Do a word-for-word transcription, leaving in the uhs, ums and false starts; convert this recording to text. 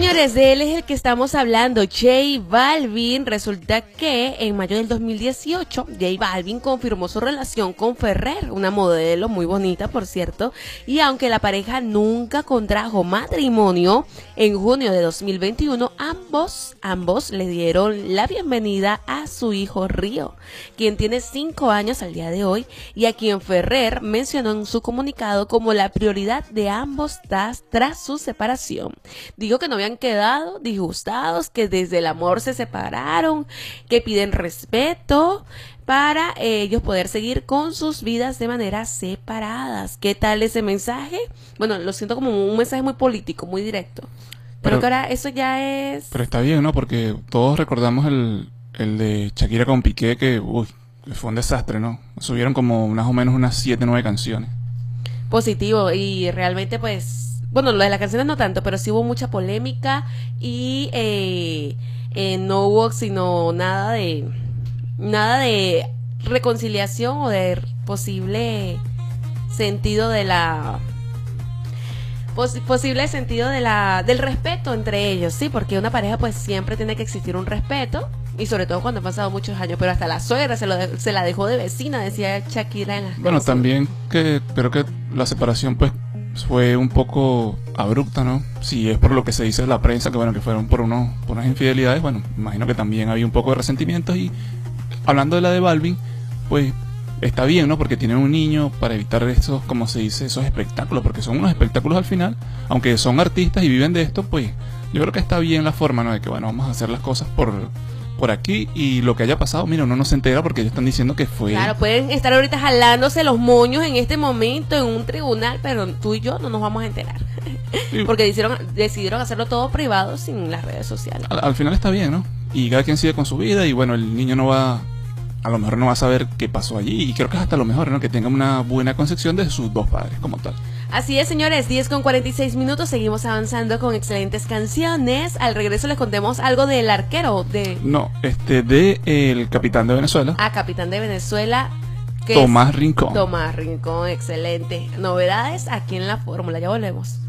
señores, de él es el que estamos hablando, J Balvin. Resulta que en mayo del dos mil dieciocho, J Balvin confirmó su relación con Ferrer, una modelo muy bonita, por cierto, y aunque la pareja nunca contrajo matrimonio, en junio de dos mil veintiuno, ambos, ambos le dieron la bienvenida a su hijo Río, quien tiene cinco años al día de hoy, y a quien Ferrer mencionó en su comunicado como la prioridad de ambos tras, tras su separación. Dijo que no habían quedado disgustados, que desde el amor se separaron, que piden respeto para eh, ellos poder seguir con sus vidas de manera separadas. ¿Qué tal ese mensaje? Bueno, lo siento como un mensaje muy político, muy directo. Pero, Creo que ahora eso ya es... Pero está bien, ¿no? Porque todos recordamos el, el de Shakira con Piqué, que uy, fue un desastre, ¿no? Subieron como más o menos unas siete, nueve canciones. Positivo, y realmente pues... Bueno, lo de las canciones no tanto, pero sí hubo mucha polémica y eh, eh, no hubo sino nada de nada de reconciliación o de posible sentido de la pos, posible sentido de la del respeto entre ellos, sí, porque una pareja pues siempre tiene que existir un respeto, y sobre todo cuando han pasado muchos años. Pero hasta la suegra se, lo de, se la dejó de vecina, decía Shakira en las Bueno, canciones. también que creo que la separación pues fue un poco abrupta, ¿no? Si es por lo que se dice de la prensa, que bueno, que fueron por, unos, por unas infidelidades, bueno, imagino que también había un poco de resentimientos. Y hablando de la de Balvin, pues está bien, ¿no? Porque tienen un niño, para evitar esos, como se dice, esos espectáculos, porque son unos espectáculos al final, aunque son artistas y viven de esto, pues yo creo que está bien la forma, ¿no? De que bueno, vamos a hacer las cosas por... por aquí, y lo que haya pasado, mira, uno no se entera porque ellos están diciendo que fue... Claro, pueden estar ahorita jalándose los moños en este momento en un tribunal, pero tú y yo no nos vamos a enterar. Sí. Porque decidieron, decidieron hacerlo todo privado sin las redes sociales. Al, al final está bien, ¿no? Y cada quien sigue con su vida, y bueno, el niño no va... A lo mejor no va a saber qué pasó allí, y creo que es hasta lo mejor, ¿no? Que tenga una buena concepción de sus dos padres como tal. Así es, señores, diez con cuarenta y seis minutos, seguimos avanzando con excelentes canciones. Al regreso les contemos algo del arquero de... No, este, de el capitán de Venezuela. Ah, capitán de Venezuela. Tomás Rincón. Tomás Rincón, excelente. Novedades aquí en la fórmula, ya volvemos.